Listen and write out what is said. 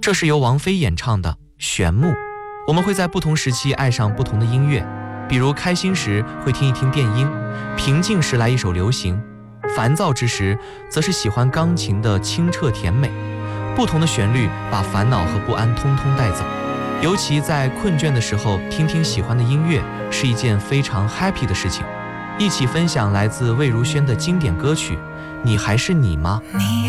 这是由王菲演唱的《旋木》。我们会在不同时期爱上不同的音乐，比如开心时会听一听电音，平静时来一首流行，烦躁之时则是喜欢钢琴的清澈甜美。不同的旋律把烦恼和不安通通带走，尤其在困倦的时候，听听喜欢的音乐是一件非常 happy 的事情。一起分享来自魏如萱的经典歌曲《你还是你吗》。